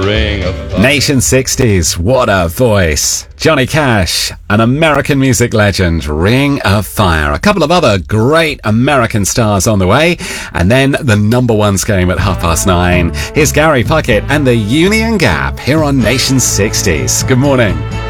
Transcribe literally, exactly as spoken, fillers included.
Ring of Fire. Nation sixties, what a voice. Johnny Cash, an American music legend, Ring of Fire. A couple of other great American stars on the way. And then the number ones game at half past nine. Here's Gary Puckett and the Union Gap here on Nation sixties. Good morning.